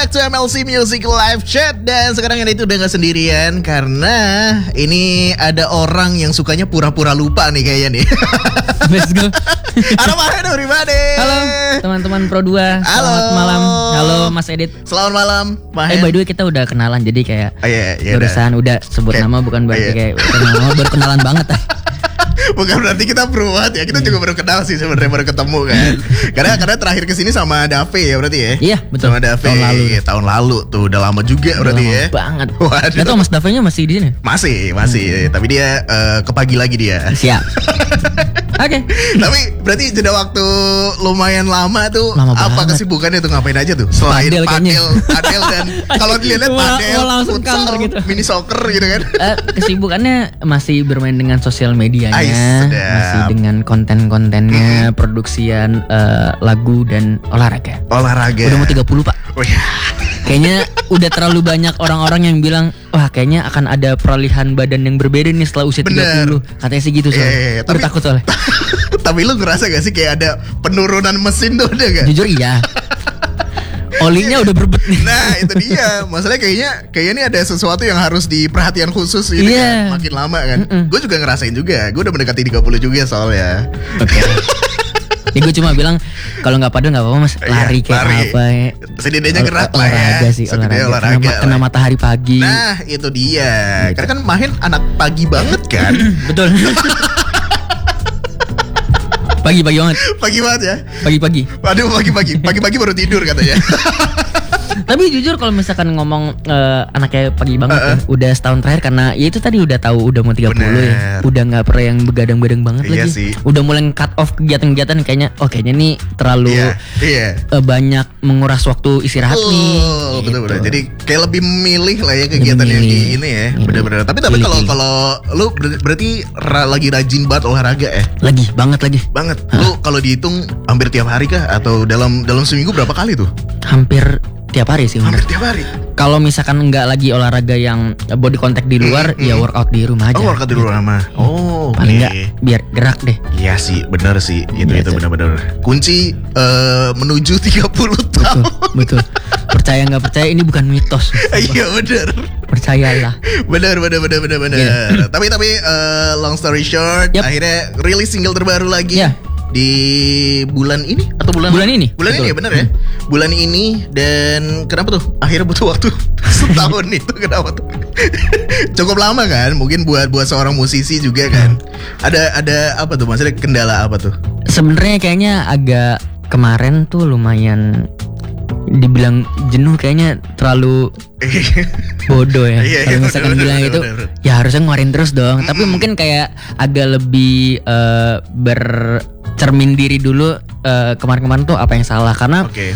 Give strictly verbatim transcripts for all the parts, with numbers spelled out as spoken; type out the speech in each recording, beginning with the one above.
back to M L C Music Live Chat. Dan sekarang ini itu udah gak sendirian, karena ini ada orang yang sukanya pura-pura lupa nih kayaknya nih. Let's go. Halo Mahen, everybody. Halo teman-teman Pro dua. Halo. Selamat malam. Halo Mas Edit. Selamat malam Mahen. Eh by the way kita udah kenalan, jadi kayak oh, iya, iya, barusan udah sebut Kayak- nama, bukan berarti iya. kayak kenal nama, baru kenalan banget. Bukan berarti kita beruat ya, kita juga baru kenal sih sebenarnya, baru ketemu kan. Karena karena terakhir kesini sama Dave ya berarti ya. Iya betul. Sama Dave Tahun lalu. tahun lalu tuh, udah lama juga Udah berarti lama ya. banget. Waduh. Gak tau Mas Davenya masih di sini? Masih, masih. Tapi dia eh, ke pagi lagi dia. Siap. Oke. Tapi berarti jeda waktu lumayan lama tuh. Lama apa banget. kesibukannya tuh, ngapain aja tuh? Selain Padel kayaknya. padel, padel dan kalau dilihat Mau- padel, mau langsung futsal, counter gitu. mini soccer gitu kan. Eh, kesibukannya masih bermain dengan sosial medianya, Ais, sedap. masih dengan konten-kontennya, produksian eh, lagu dan olahraga. Olahraga. Udah mau tiga puluh Pak. Oh, ya. Kayaknya udah terlalu banyak orang-orang yang bilang, wah kayaknya akan ada peralihan badan yang berbeda nih setelah usia Bener. tiga puluh. Katanya sih gitu Iya, soalnya. iya, iya. Gue Tapi- takut soalnya. Tapi lu ngerasa gak sih kayak ada penurunan mesin tuh, ada gak? Jujur iya. Olinya udah berbet nih. Nah itu dia. Masalahnya kayaknya Kayaknya ini ada sesuatu yang harus diperhatian khusus ini Iya. kan. Makin lama kan. Mm-mm. Gue juga ngerasain juga. Gue udah mendekati tiga puluh juga soalnya. Oke. Ya gue cuma bilang kalau nggak padel nggak apa-apa Mas, lari Iya, kayak lari. apa ya. Setidaknya gerak Ol- lah ya. olahraga sih, Setidaknya olahraga. olahraga Kena, lah. kena matahari pagi. Nah itu dia. Karena kan Mahen anak pagi banget kan. Betul. Pagi-pagi banget. Pagi banget ya. Pagi-pagi. Waduh pagi-pagi. Pagi-pagi baru tidur katanya. Tapi jujur kalau misalkan ngomong eh, anaknya pagi banget Uh-uh. ya, udah setahun terakhir karena ya itu tadi udah tahu udah mau tiga puluh Bener. ya. Udah nggak pernah yang begadang-begadang banget Iya lagi. sih. Udah mulai cut off kegiatan-kegiatan kayaknya oh kayaknya nih terlalu Iya. Iya. eh, banyak menguras waktu istirahat nih. Oh, betul betul. Gitu. Jadi kayak lebih memilih lah ya kegiatan yang di Memilih. ini ya. Iya, Bener-bener. Tapi tapi kalau pilih-pilih. kalau lu ber- berarti ra- lagi rajin banget olahraga ya. lagi banget lagi. Banget. Lu kalau dihitung hampir tiap hari kah atau dalam dalam seminggu berapa kali tuh? Hampir tiap hari sih Hampir bener. tiap hari. Kalau misalkan nggak lagi olahraga yang body contact di luar, Hmm, ya hmm. workout di rumah aja. Oh, workout dulu lama. Oh, oke. Paling nggak biar gerak deh. Iya sih, benar sih. Itu Iya, itu itu. benar-benar. Kunci eh, menuju tiga puluh Betul, tahun. betul. Percaya nggak percaya ini bukan mitos. Iya benar. Percayalah. Benar benar benar benar benar. Iya. Tapi tapi eh, long story short, Yap. akhirnya rilis single terbaru lagi. Iya. Di bulan ini atau bulan Bulan ini, Bulan betul. ini ya benar ya. Bulan ini. Dan kenapa tuh? Akhirnya butuh waktu setahun itu kenapa tuh? Cukup lama kan? Mungkin buat buat seorang musisi juga kan. Ada ada apa tuh? Maksudnya kendala apa tuh? Sebenarnya kayaknya agak kemarin tuh lumayan dibilang jenuh, kayaknya terlalu bodoh ya. Iya, iya, Kalau misalkan bener, bilang bener, itu, bener, bener. ya harusnya ngeluarin terus dong. Tapi mungkin kayak agak lebih eh, bercermin diri dulu eh, kemarin-kemarin tuh apa yang salah, karena Oke.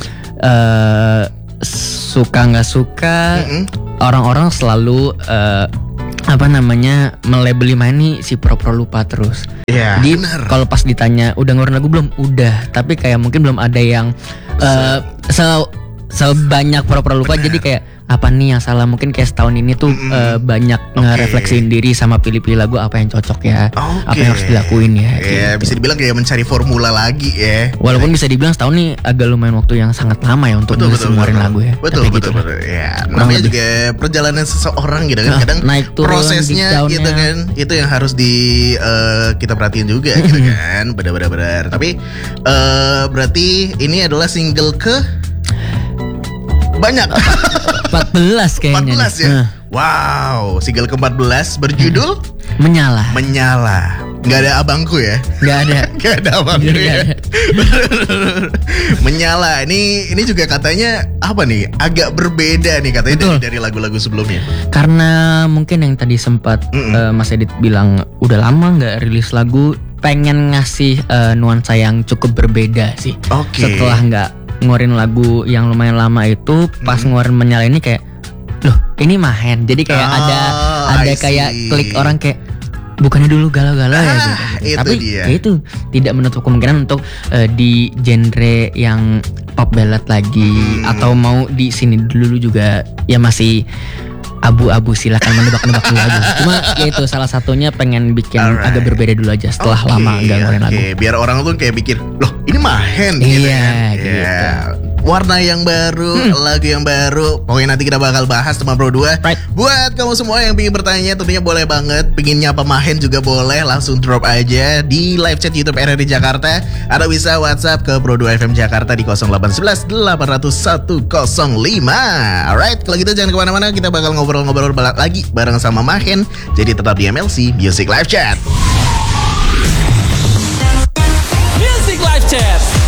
eh, suka nggak suka Mm-mm. orang-orang selalu eh, apa namanya melabeli main nih si pro-pro lupa terus. Iya. Di benar. kalau pas ditanya udah ngeluarin lagu belum? Udah, tapi kayak mungkin belum ada yang eh, se sebanyak pro-pro lupa. Bener. Jadi kayak apa nih yang salah? Mungkin kayak setahun ini tuh Mm-mm. eh, banyak Oke. ngerefleksiin diri sama pilih-pilih lagu apa yang cocok ya, Oke. apa yang harus dilakuin ya. Iya, gitu. bisa dibilang kayak mencari formula lagi ya. Walaupun bisa dibilang setahun nih agak lumayan waktu yang sangat lama ya untuk bisa ngeluarin lagu ya. Betul Tapi betul gitu lah. betul. Ya, Kurang namanya lebih. juga perjalanan seseorang gitu kan. Nah, Kadang naik turun, prosesnya big down-nya. gitu kan. Itu yang harus di eh, kita perhatiin juga gitu kan. Benar-benar. Tapi eh berarti ini adalah single ke banyak. empat belas kayaknya. empat belas nih. ya. Nah, Wow, single ke empat belas berjudul menyala. Menyala. Nggak ada abangku ya. Nggak ada. Gak ada abangku Nggak ya. ada. Menyala. Ini ini juga katanya apa nih? Agak berbeda nih katanya dari, Betul. dari lagu-lagu sebelumnya. Karena mungkin yang tadi sempat Mm-mm. eh, Mas Edit bilang udah lama nggak rilis lagu, pengen ngasih eh, nuansa yang cukup berbeda sih. Oke. Setelah nggak ngeluarin lagu yang lumayan lama itu, pas Mm-mm. ngeluarin menyala ini kayak, loh ini Mahen. Jadi kayak Oh, ada ada I kayak see. klik orang kayak bukannya dulu galau-galau ya Ah, gitu. itu Tapi dia. ya itu tidak menutup kemungkinan untuk eh, di genre yang pop ballad lagi, Hmm. atau mau di sini dulu juga ya masih abu-abu, silakan menebak-nebak dulu aja. Cuma ya itu salah satunya pengen bikin Alright. agak berbeda dulu aja setelah Oke, lama nggak ngeluarin oke. lagu. Biar orang tuh kayak pikir, loh ini Mahen gitu Iya, kan. gitu. Iya. warna yang baru, hmm. lagu yang baru. Pokoknya nanti kita bakal bahas teman Pro dua. Right. Buat kamu semua yang ingin bertanya tentunya boleh banget. Pengen nyapa Mahen juga boleh, langsung drop aja di live chat YouTube R R I Jakarta. Atau bisa WhatsApp ke Pro dua F M Jakarta di nol delapan satu satu delapan nol satu nol lima. Alright, kalau gitu jangan kemana-mana, kita bakal ngobrol-ngobrol lagi bareng sama Mahen. Jadi tetap di M L C Music Live Chat. Music Live Chat.